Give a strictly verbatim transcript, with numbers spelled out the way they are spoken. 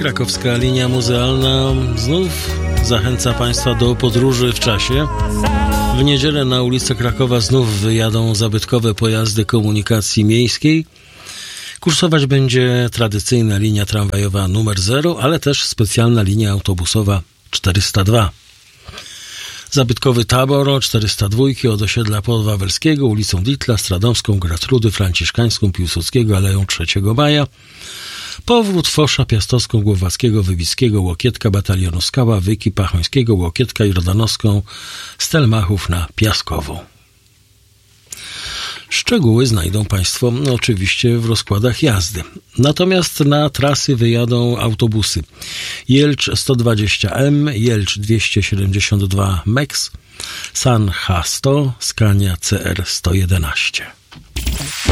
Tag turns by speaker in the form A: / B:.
A: Krakowska linia muzealna znów zachęca Państwa do podróży w czasie. W niedzielę na ulicę Krakowa znów wyjadą zabytkowe pojazdy komunikacji miejskiej. Kursować będzie tradycyjna linia tramwajowa numer zero, ale też specjalna linia autobusowa czterysta dwa. Zabytkowy tabor czterysta dwa od osiedla Podwawelskiego, ulicą Ditla, Stradomską, Gracrudy, Franciszkańską, Piłsudskiego, Aleją trzeciego maja. Powrót Fosza, Piastowską, Głowackiego, Wybickiego, Łokietka, Batalionu Skała, Wyki, Pachońskiego, Łokietka i Rodanowską, Stelmachów na Piaskową. Szczegóły znajdą Państwo oczywiście w rozkładach jazdy. Natomiast na trasy wyjadą autobusy Jelcz sto dwadzieścia M, Jelcz dwieście siedemdziesiąt dwa M E X, San H sto, Scania C R sto jedenaście.